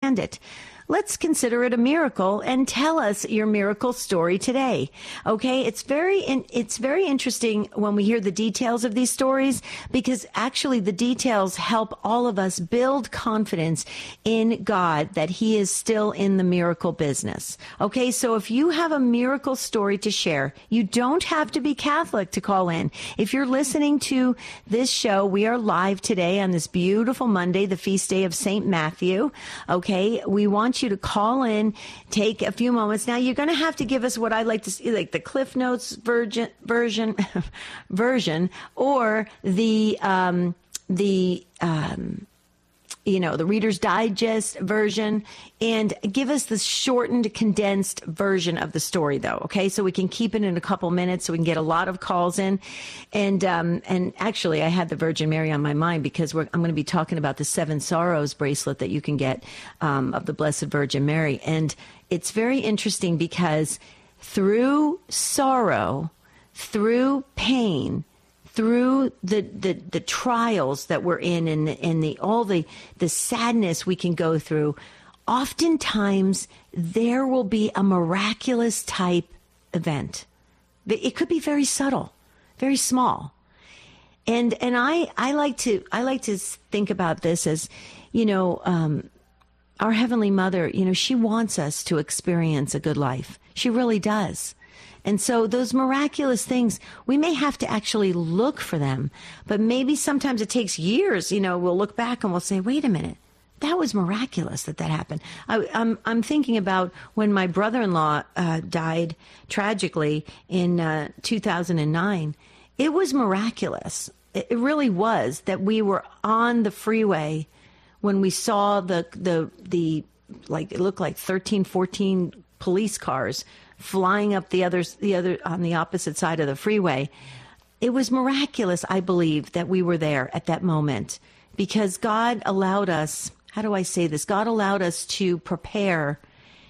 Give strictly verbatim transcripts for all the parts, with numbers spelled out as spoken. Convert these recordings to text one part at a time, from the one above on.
it. Let's consider it a miracle and tell us your miracle story today. Okay, it's very in, it's very interesting when we hear the details of these stories, because actually the details help all of us build confidence in God that He is still in the miracle business. Okay, so if you have a miracle story to share, you don't have to be Catholic to call in. If you're listening to this show, we are live today on this beautiful Monday, the feast day of Saint Matthew. Okay, we want you to call in, take a few moments. Now, you're going to have to give us what I like to see, like the Cliff Notes version, version, version, or the, um, the, um, you know, the Reader's Digest version, and give us the shortened, condensed version of the story, though. Okay, so we can keep it in a couple minutes, so we can get a lot of calls in. And um, and actually, I had the Virgin Mary on my mind, because we're, I'm going to be talking about the Seven Sorrows bracelet that you can get um, of the Blessed Virgin Mary, and it's very interesting because through sorrow, through pain, through the, the, the trials that we're in, and, and the all the, the sadness we can go through, oftentimes there will be a miraculous type event. It could be very subtle, very small. And and I, I like to I like to think about this as, you know, um, our Heavenly Mother, you know, she wants us to experience a good life. She really does. And so those miraculous things, we may have to actually look for them, but maybe sometimes it takes years. You know, we'll look back and we'll say, wait a minute, that was miraculous that that happened. I, I'm, I'm thinking about when my brother-in-law uh, died tragically in uh, two thousand nine. It was miraculous. It, it really was, that we were on the freeway when we saw the, the, the like, it looked like thirteen, fourteen police cars flying up the others, the other on the opposite side of the freeway. It was miraculous, I believe, that we were there at that moment, because God allowed us, how do I say this? God allowed us to prepare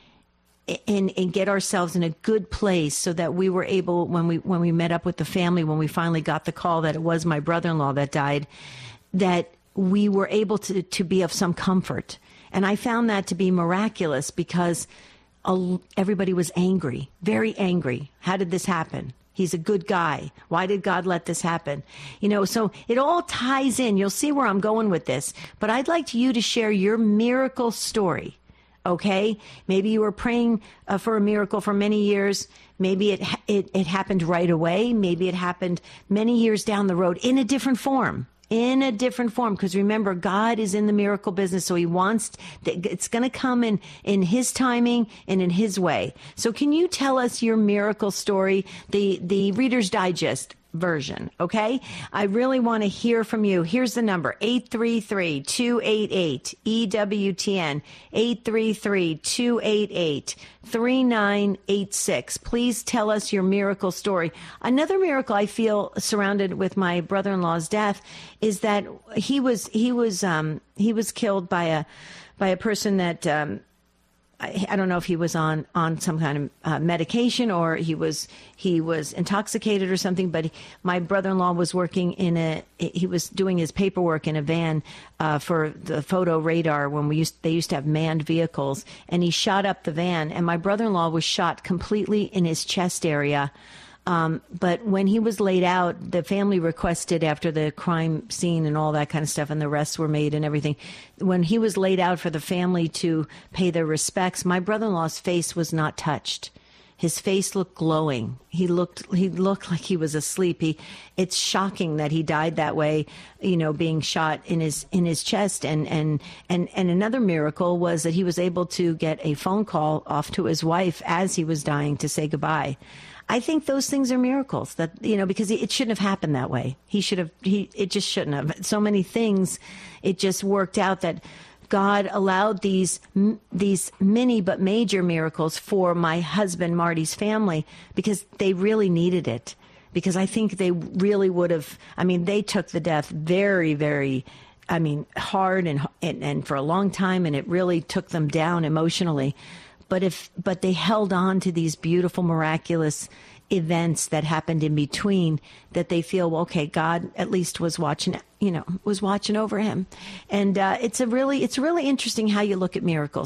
and, and get ourselves in a good place, so that we were able, when we, when we met up with the family, when we finally got the call that it was my brother-in-law that died, that we were able to, to be of some comfort. And I found that to be miraculous, because everybody was angry, very angry. How did this happen? He's a good guy. Why did God let this happen? You know, so it all ties in. You'll see where I'm going with this. But I'd like you to share your miracle story, okay? Maybe you were praying uh, for a miracle for many years. Maybe it, it, it happened right away. Maybe it happened many years down the road in a different form. In a different form, because remember, God is in the miracle business, so He wants, that it's going to come in, in His timing and in His way. So can you tell us your miracle story, the, the Reader's Digest version, okay? I really want to hear from you. Here's the number, eight three three, two eight eight, E W T N, eight three three, two eight eight, three nine eight six. Please tell us your miracle story. Another miracle I feel surrounded with my brother-in-law's death is that he was he was um, he was killed by a by a person that um, I, I don't know if he was on, on some kind of uh, medication, or he was he was intoxicated or something. But he, my brother-in-law was working in a he was doing his paperwork in a van uh, for the photo radar when we used they used to have manned vehicles, and he shot up the van, and my brother-in-law was shot completely in his chest area. Um, but when he was laid out, the family requested, after the crime scene and all that kind of stuff, and the arrests were made and everything, when he was laid out for the family to pay their respects, my brother-in-law's face was not touched. His face looked glowing. He looked he looked like he was asleep. He, it's shocking that he died that way, you know, being shot in his in his chest. And, and, and, and another miracle was that he was able to get a phone call off to his wife as he was dying to say goodbye. I think those things are miracles, that, you know, because it shouldn't have happened that way. He should have, he, it just shouldn't have. So many things, it just worked out that God allowed these, these mini but major miracles for my husband, Marty's family, because they really needed it. Because I think they really would have, I mean, they took the death very, very, I mean, hard and, and, and for a long time, and it really took them down emotionally. But if, but they held on to these beautiful, miraculous events that happened in between, that they feel, well, okay, God at least was watching, you know, was watching over him. And uh, it's a really, it's really interesting how you look at miracles.